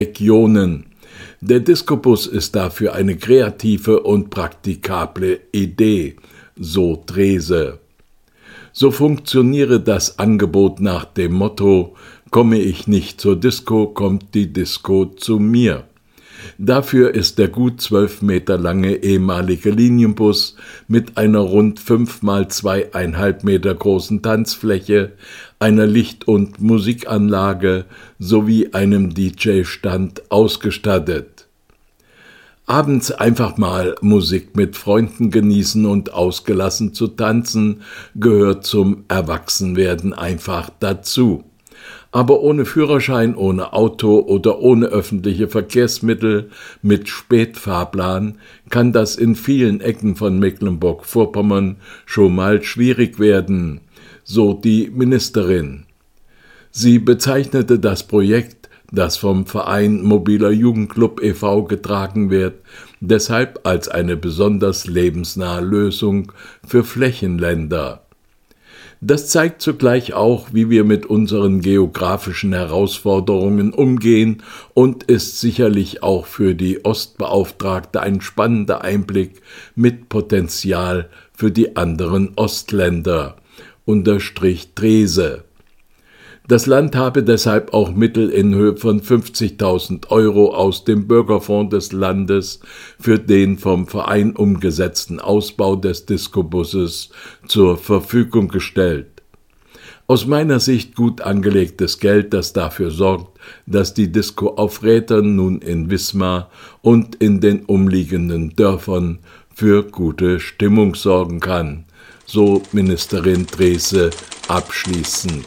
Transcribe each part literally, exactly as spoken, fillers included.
Regionen. Der Discobus ist dafür eine kreative und praktikable Idee, so Drese. So funktioniere das Angebot nach dem Motto: Komme ich nicht zur Disco, kommt die Disco zu mir. Dafür ist der gut zwölf Meter lange ehemalige Linienbus mit einer rund fünf mal zweieinhalb Meter großen Tanzfläche, einer Licht- und Musikanlage sowie einem D J-Stand ausgestattet. Abends einfach mal Musik mit Freunden genießen und ausgelassen zu tanzen, gehört zum Erwachsenwerden einfach dazu. Aber ohne Führerschein, ohne Auto oder ohne öffentliche Verkehrsmittel, mit Spätfahrplan, kann das in vielen Ecken von Mecklenburg-Vorpommern schon mal schwierig werden, so die Ministerin. Sie bezeichnete das Projekt, das vom Verein Mobiler Jugendclub e V getragen wird, deshalb als eine besonders lebensnahe Lösung für Flächenländer. Das zeigt zugleich auch, wie wir mit unseren geografischen Herausforderungen umgehen und ist sicherlich auch für die Ostbeauftragte ein spannender Einblick mit Potenzial für die anderen Ostländer, unterstrich Drese. Das Land habe deshalb auch Mittel in Höhe von fünfzigtausend Euro aus dem Bürgerfonds des Landes für den vom Verein umgesetzten Ausbau des Discobusses zur Verfügung gestellt. Aus meiner Sicht gut angelegtes Geld, das dafür sorgt, dass die Disco auf Rätern nun in Wismar und in den umliegenden Dörfern für gute Stimmung sorgen kann, so Ministerin Drese abschließend.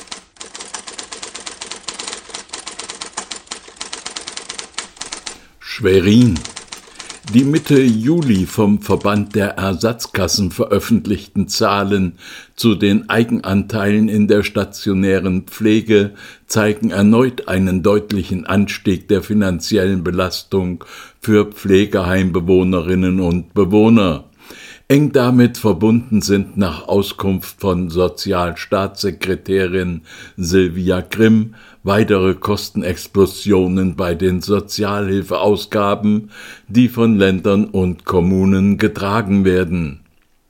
Schwerin. Die Mitte Juli vom Verband der Ersatzkassen veröffentlichten Zahlen zu den Eigenanteilen in der stationären Pflege zeigen erneut einen deutlichen Anstieg der finanziellen Belastung für Pflegeheimbewohnerinnen und Bewohner. Eng damit verbunden sind nach Auskunft von Sozialstaatssekretärin Silvia Grimm weitere Kostenexplosionen bei den Sozialhilfeausgaben, die von Ländern und Kommunen getragen werden.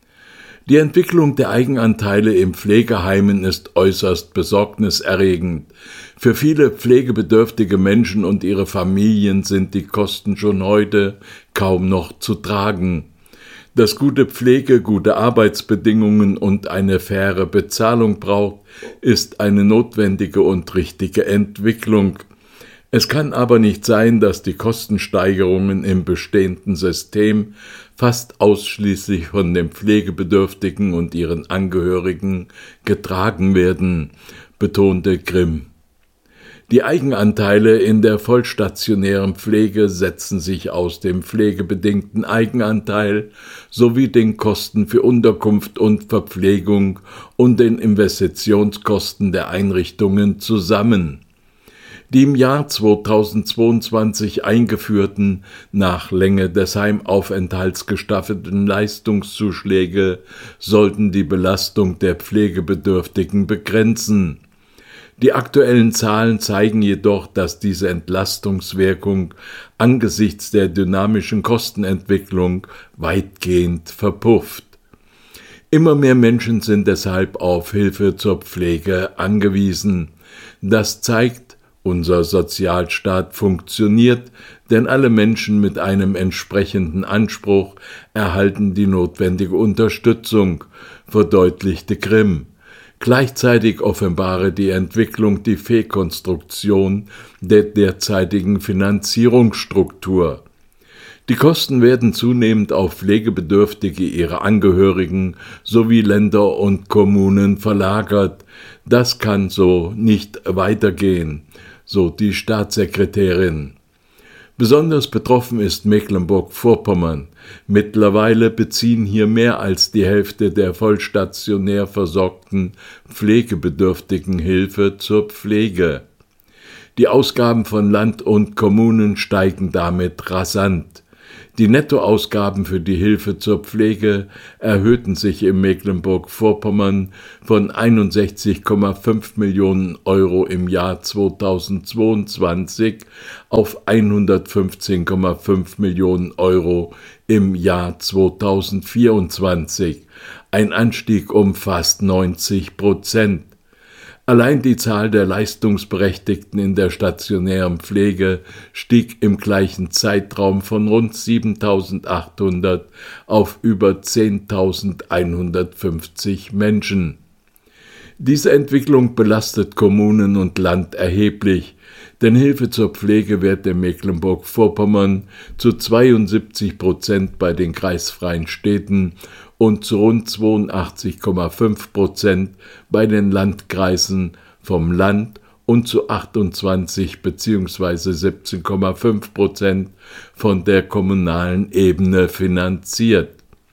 Die Entwicklung der Eigenanteile in Pflegeheimen ist äußerst besorgniserregend. Für viele pflegebedürftige Menschen und ihre Familien sind die Kosten schon heute kaum noch zu tragen. Dass gute Pflege, gute Arbeitsbedingungen und eine faire Bezahlung braucht, ist eine notwendige und richtige Entwicklung. Es kann aber nicht sein, dass die Kostensteigerungen im bestehenden System fast ausschließlich von den Pflegebedürftigen und ihren Angehörigen getragen werden, betonte Grimm. Die Eigenanteile in der vollstationären Pflege setzen sich aus dem pflegebedingten Eigenanteil sowie den Kosten für Unterkunft und Verpflegung und den Investitionskosten der Einrichtungen zusammen. Die im Jahr zweitausendzweiundzwanzig eingeführten, nach Länge des Heimaufenthalts gestaffelten Leistungszuschläge sollten die Belastung der Pflegebedürftigen begrenzen. Die aktuellen Zahlen zeigen jedoch, dass diese Entlastungswirkung angesichts der dynamischen Kostenentwicklung weitgehend verpufft. Immer mehr Menschen sind deshalb auf Hilfe zur Pflege angewiesen. Das zeigt, unser Sozialstaat funktioniert, denn alle Menschen mit einem entsprechenden Anspruch erhalten die notwendige Unterstützung, verdeutlichte Grimm. Gleichzeitig offenbare die Entwicklung die Fehlkonstruktion der derzeitigen Finanzierungsstruktur. Die Kosten werden zunehmend auf Pflegebedürftige, ihre Angehörigen sowie Länder und Kommunen verlagert. Das kann so nicht weitergehen, so die Staatssekretärin. Besonders betroffen ist Mecklenburg-Vorpommern. Mittlerweile beziehen hier mehr als die Hälfte der vollstationär versorgten Pflegebedürftigen Hilfe zur Pflege. Die Ausgaben von Land und Kommunen steigen damit rasant. Die Nettoausgaben für die Hilfe zur Pflege erhöhten sich in Mecklenburg-Vorpommern von einundsechzig Komma fünf Millionen Euro im Jahr zweitausendzweiundzwanzig auf hundertfünfzehn Komma fünf Millionen Euro im Jahr zweitausendvierundzwanzig, ein Anstieg um fast neunzig Prozent. Allein die Zahl der Leistungsberechtigten in der stationären Pflege stieg im gleichen Zeitraum von rund siebentausendachthundert auf über zehntausendeinhundertfünfzig Menschen. Diese Entwicklung belastet Kommunen und Land erheblich, denn Hilfe zur Pflege wird in Mecklenburg-Vorpommern zu zweiundsiebzig Prozent bei den kreisfreien Städten und zu rund zweiundachtzig Komma fünf Prozent bei den Landkreisen vom Land und zu achtundzwanzig bzw. siebzehn Komma fünf Prozent von der kommunalen Ebene finanziert.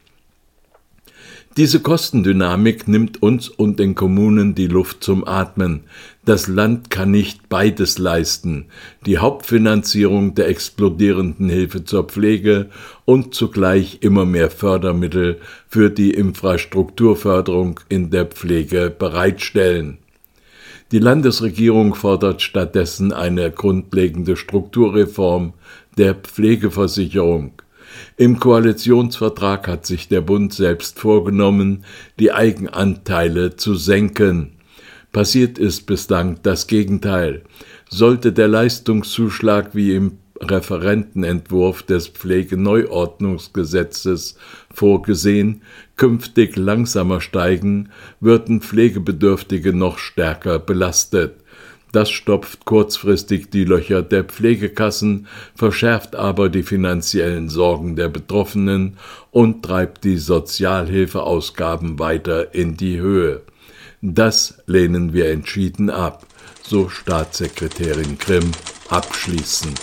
Diese Kostendynamik nimmt uns und den Kommunen die Luft zum Atmen. Das Land kann nicht beides leisten, die Hauptfinanzierung der explodierenden Hilfe zur Pflege und zugleich immer mehr Fördermittel für die Infrastrukturförderung in der Pflege bereitstellen. Die Landesregierung fordert stattdessen eine grundlegende Strukturreform der Pflegeversicherung. Im Koalitionsvertrag hat sich der Bund selbst vorgenommen, die Eigenanteile zu senken. Passiert ist bislang das Gegenteil. Sollte der Leistungszuschlag wie im Referentenentwurf des Pflegeneuordnungsgesetzes vorgesehen, künftig langsamer steigen, würden Pflegebedürftige noch stärker belastet. Das stopft kurzfristig die Löcher der Pflegekassen, verschärft aber die finanziellen Sorgen der Betroffenen und treibt die Sozialhilfeausgaben weiter in die Höhe. Das lehnen wir entschieden ab, so Staatssekretärin Grimm abschließend.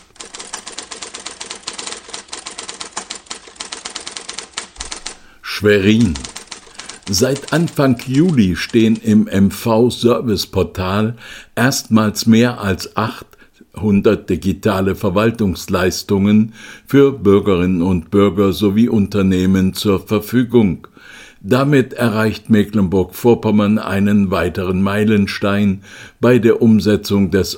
Schwerin. Seit Anfang Juli stehen im M V-Serviceportal erstmals mehr als achthundert digitale Verwaltungsleistungen für Bürgerinnen und Bürger sowie Unternehmen zur Verfügung. Damit erreicht Mecklenburg-Vorpommern einen weiteren Meilenstein bei der Umsetzung des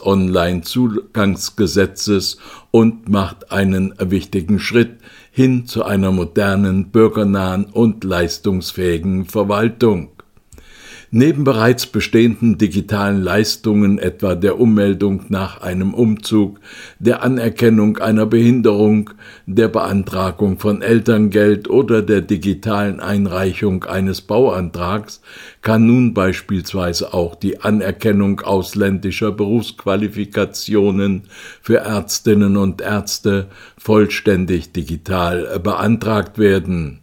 Online-Zugangsgesetzes und macht einen wichtigen Schritt hin zu einer modernen, bürgernahen und leistungsfähigen Verwaltung. Neben bereits bestehenden digitalen Leistungen, etwa der Ummeldung nach einem Umzug, der Anerkennung einer Behinderung, der Beantragung von Elterngeld oder der digitalen Einreichung eines Bauantrags, kann nun beispielsweise auch die Anerkennung ausländischer Berufsqualifikationen für Ärztinnen und Ärzte vollständig digital beantragt werden.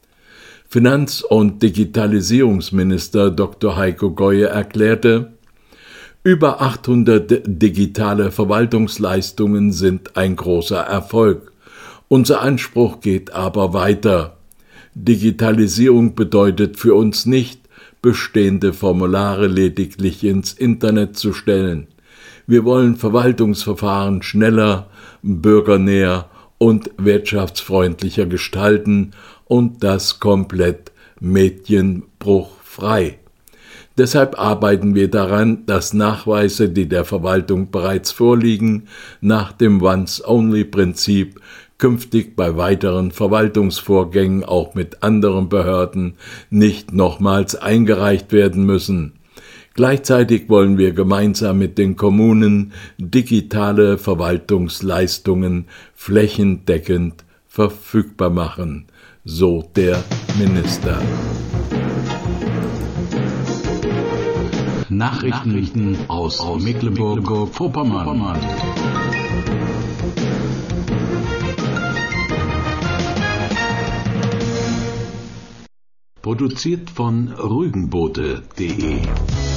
Finanz- und Digitalisierungsminister Doktor Heiko Goye erklärte, über achthundert digitale Verwaltungsleistungen sind ein großer Erfolg. Unser Anspruch geht aber weiter. Digitalisierung bedeutet für uns nicht, bestehende Formulare lediglich ins Internet zu stellen. Wir wollen Verwaltungsverfahren schneller, bürgernäher und wirtschaftsfreundlicher gestalten und das komplett medienbruchfrei. Deshalb arbeiten wir daran, dass Nachweise, die der Verwaltung bereits vorliegen, nach dem Once-Only-Prinzip künftig bei weiteren Verwaltungsvorgängen auch mit anderen Behörden nicht nochmals eingereicht werden müssen. Gleichzeitig wollen wir gemeinsam mit den Kommunen digitale Verwaltungsleistungen flächendeckend verfügbar machen, so der Minister. Nachrichten aus Mecklenburg-Vorpommern. Produziert von rügenbote punkt de